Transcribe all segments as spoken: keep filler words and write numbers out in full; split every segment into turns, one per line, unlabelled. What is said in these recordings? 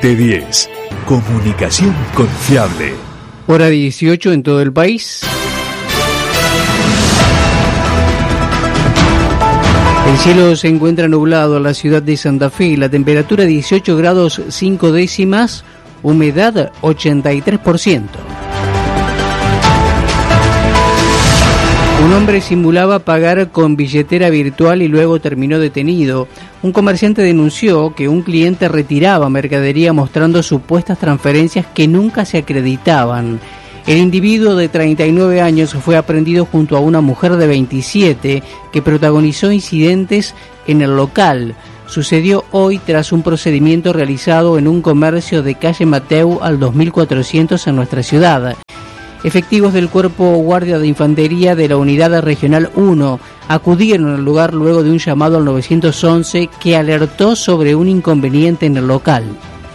T diez. Comunicación confiable.
Hora dieciocho en todo el país. El cielo se encuentra nublado en la ciudad de Santa Fe. La temperatura dieciocho grados cinco décimas, humedad ochenta y tres por ciento. Un hombre simulaba pagar con billetera virtual y luego terminó detenido. Un comerciante denunció que un cliente retiraba mercadería mostrando supuestas transferencias que nunca se acreditaban. El individuo de treinta y nueve años fue aprehendido junto a una mujer de veintisiete que protagonizó incidentes en el local. Sucedió hoy tras un procedimiento realizado en un comercio de calle Mateu al dos mil cuatrocientos en nuestra ciudad. Efectivos del Cuerpo Guardia de Infantería de la Unidad Regional uno acudieron al lugar luego de un llamado al nueve once que alertó sobre un inconveniente en el local.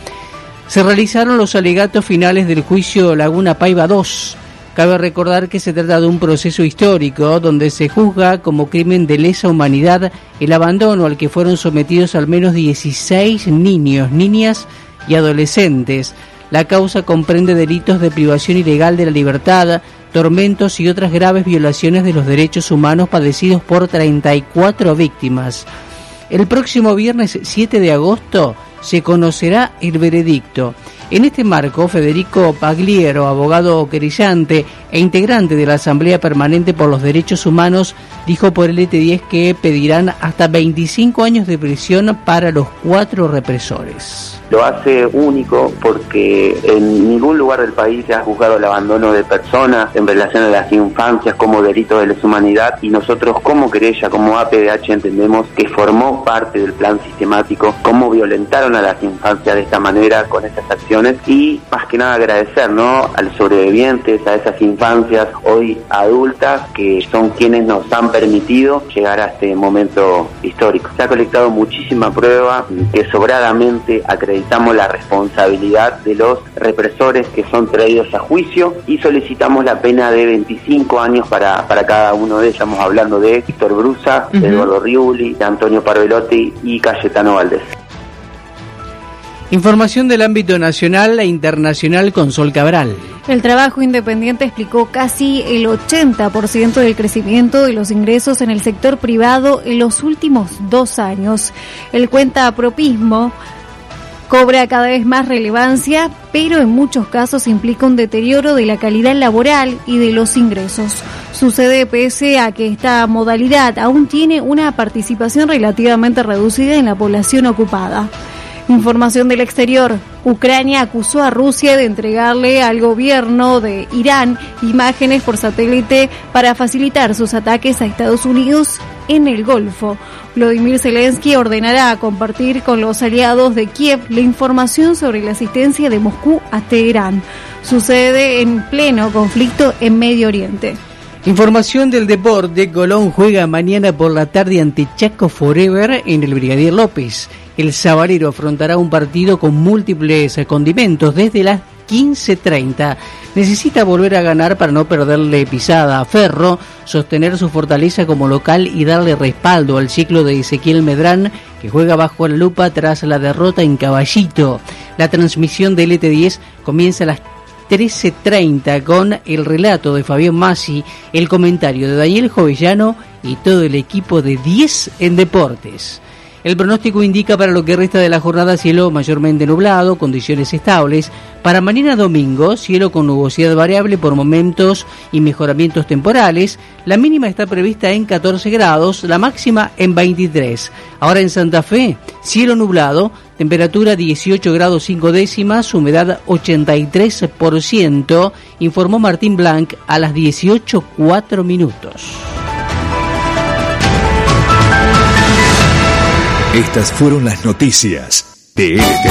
Se realizaron los alegatos finales del juicio Laguna Paiva dos. Cabe recordar que se trata de un proceso histórico donde se juzga como crimen de lesa humanidad el abandono al que fueron sometidos al menos dieciséis niños, niñas y adolescentes. La causa comprende delitos de privación ilegal de la libertad, tormentos y otras graves violaciones de los derechos humanos padecidos por treinta y cuatro víctimas. El próximo viernes siete de agosto se conocerá el veredicto. En este marco, Federico Pagliero, abogado querellante e integrante de la Asamblea Permanente por los Derechos Humanos, dijo por el E T diez que pedirán hasta veinticinco años de prisión para los cuatro represores.
Lo hace único porque en ningún lugar del país se ha juzgado el abandono de personas en relación a las infancias como delito de lesa humanidad, y nosotros como querella, como A P D H, entendemos que formó parte del plan sistemático cómo violentaron a las infancias de esta manera con estas acciones, y más que nada agradecer, ¿no?, a los sobrevivientes, a esas infancias hoy adultas que son quienes nos han permitido llegar a este momento histórico. Se ha colectado muchísima prueba que sobradamente acreditamos la responsabilidad de los represores que son traídos a juicio, y solicitamos la pena de veinticinco años para, para cada uno de ellos. Estamos hablando de Víctor Brusa, uh-huh. Eduardo Riuli, de Antonio Parvelotti y Cayetano Valdés.
Información del ámbito nacional e internacional con Sol Cabral.
El trabajo independiente explicó casi el ochenta por ciento del crecimiento de los ingresos en el sector privado en los últimos dos años. El cuentapropismo cobra cada vez más relevancia, pero en muchos casos implica un deterioro de la calidad laboral y de los ingresos. Sucede pese a que esta modalidad aún tiene una participación relativamente reducida en la población ocupada. Información del exterior. Ucrania acusó a Rusia de entregarle al gobierno de Irán imágenes por satélite para facilitar sus ataques a Estados Unidos en el Golfo. Volodymyr Zelensky ordenará compartir con los aliados de Kiev la información sobre la asistencia de Moscú a Teherán. Sucede en pleno conflicto en Medio Oriente.
Información del deporte. Colón juega mañana por la tarde ante Chaco Forever en el Brigadier López. El sabalero afrontará un partido con múltiples condimentos desde las quince treinta. Necesita volver a ganar para no perderle pisada a Ferro, sostener su fortaleza como local y darle respaldo al ciclo de Ezequiel Medrán, que juega bajo la lupa tras la derrota en Caballito. La transmisión del E T diez comienza a las trece treinta con el relato de Fabián Masi, el comentario de Daniel Jovellano y todo el equipo de diez en Deportes. El pronóstico indica para lo que resta de la jornada cielo mayormente nublado, condiciones estables. Para mañana domingo, cielo con nubosidad variable por momentos y mejoramientos temporales. La mínima está prevista en catorce grados, la máxima en veintitrés. Ahora en Santa Fe, cielo nublado, temperatura dieciocho grados cinco décimas, humedad ochenta y tres por ciento, informó Martín Blanc a las dieciocho cuatro minutos.
Estas fueron las noticias de L T